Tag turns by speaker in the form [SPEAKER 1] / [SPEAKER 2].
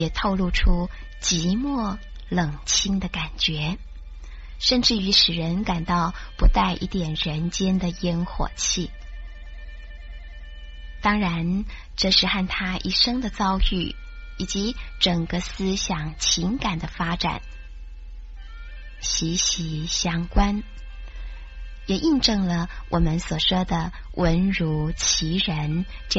[SPEAKER 1] 也透露出寂寞冷清的感觉，甚至于使人感到不带一点人间的烟火气。当然，这是和他一生的遭遇以及整个思想情感的发展息息相关，也印证了我们所说的文如其人这样